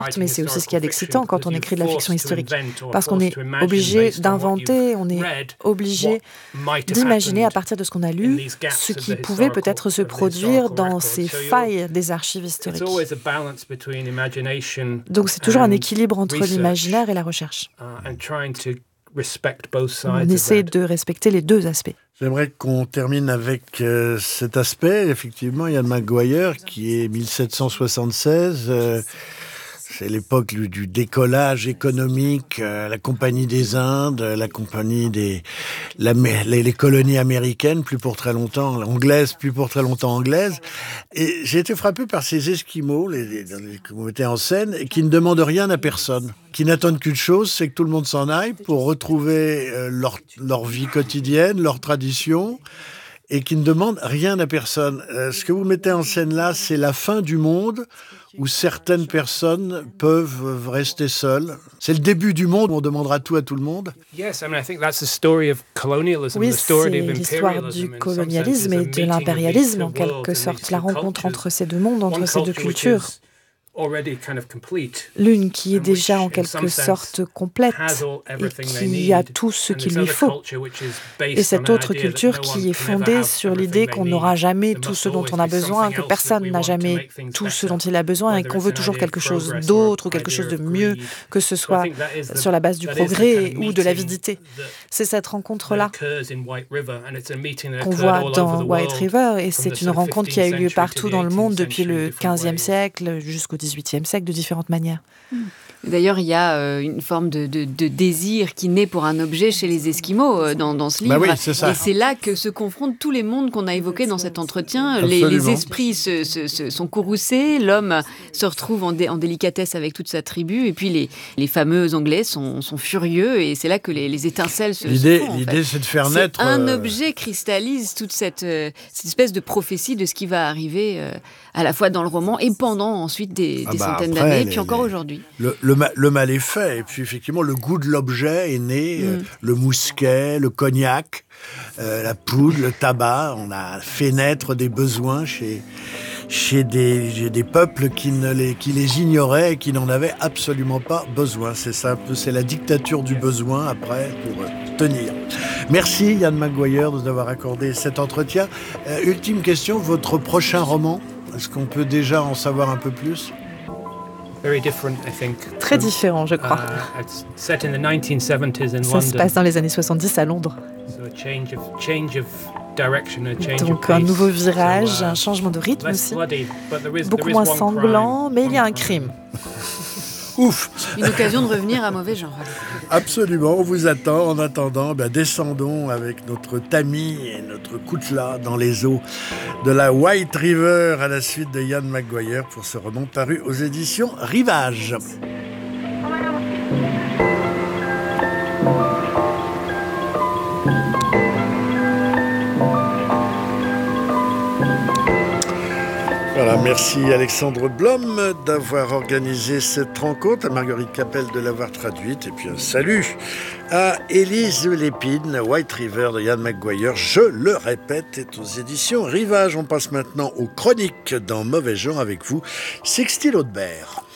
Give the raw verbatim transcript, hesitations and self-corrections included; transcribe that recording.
mais c'est aussi ce qu'il y a d'excitant quand on écrit de la fiction historique, parce qu'on est obligé d'inventer, on est obligé d'imaginer à partir de ce qu'on a lu, ce qui pouvait peut-être se produire dans ces failles des archives historiques. Donc c'est toujours un équilibre entre l'imaginaire et la recherche. On essaie de respecter les deux aspects. J'aimerais qu'on termine avec euh, cet aspect. Effectivement, Ian McGuire, qui est mille sept cent soixante-seize, euh, c'est l'époque du, du décollage économique, euh, la Compagnie des Indes, la Compagnie des... La, les, les colonies américaines, plus pour très longtemps anglaises, plus pour très longtemps anglaises. Et j'ai été frappé par ces Esquimaux, les, les, les, que vous mettez en scène, et qui ne demandent rien à personne, qui n'attendent qu'une chose, c'est que tout le monde s'en aille pour retrouver euh, leur, leur vie quotidienne, leurs traditions, et qui ne demandent rien à personne. Euh, ce que vous mettez en scène là, c'est la fin du monde, où certaines personnes peuvent rester seules. C'est le début du monde où on demandera tout à tout le monde. Oui, c'est l'histoire du colonialisme et de l'impérialisme, en quelque sorte, la rencontre entre ces deux mondes, entre ces deux cultures. L'une qui est déjà en quelque sorte complète et qui a tout ce qu'il lui faut. Et cette autre culture qui est fondée sur l'idée qu'on n'aura jamais tout ce dont on a besoin, que personne n'a jamais tout ce dont il a besoin et qu'on veut toujours quelque chose d'autre ou quelque chose de mieux, que ce soit sur la base du progrès ou de l'avidité. C'est cette rencontre-là qu'on voit dans White River et c'est une rencontre qui a eu lieu partout dans le monde depuis le quinzième siècle jusqu'au dix-huitième siècle de différentes manières. D'ailleurs, il y a euh, une forme de, de, de désir qui naît pour un objet chez les Esquimaux euh, dans, dans ce livre. Bah oui, c'est ça. Et c'est là que se confrontent tous les mondes qu'on a évoqués dans cet entretien. Les, les esprits se, se, se sont courroucés, l'homme se retrouve en, dé, en délicatesse avec toute sa tribu, et puis les, les fameux Anglais sont, sont furieux, et c'est là que les, les étincelles se, l'idée, se font. L'idée, c'est de faire c'est naître... Un euh... objet cristallise toute cette, euh, cette espèce de prophétie de ce qui va arriver euh, à la fois dans le roman et pendant ensuite des, ah des bah centaines après, d'années, et les, puis encore les... aujourd'hui. Le, le, ma, le mal est fait, et puis effectivement, le goût de l'objet est né, mm. euh, le mousquet, le cognac, euh, la poudre, le tabac. On a fait naître des besoins chez, chez des, des peuples qui, ne les, qui les ignoraient et qui n'en avaient absolument pas besoin. C'est ça un peu, c'est la dictature du besoin après pour euh, tenir. Merci Ian McGuire de nous avoir accordé cet entretien. Euh, ultime question, votre prochain roman, est-ce qu'on peut déjà en savoir un peu plus ? Très différent, je crois. Uh, Ça se passe dans les années soixante-dix à Londres. So a change of, change of direction, a change Donc of un nouveau virage, so, uh, un changement de rythme aussi. Bloody, is, Beaucoup moins sanglant, crime, mais il y a un crime. Ouf. Une occasion de revenir à mauvais genre. Absolument, on vous attend. En attendant, ben, descendons avec notre tamis et notre coutelas dans les eaux de la White River à la suite de Ian McGuire pour ce roman paru aux éditions Rivage. Voilà, merci Alexandre Blom d'avoir organisé cette rencontre, à Marguerite Capelle de l'avoir traduite, et puis un salut à Élise Lépine. White River de Ian McGuire, je le répète, est aux éditions Rivage. On passe maintenant aux chroniques dans Mauvais Genre avec vous, Sixtine Audebert.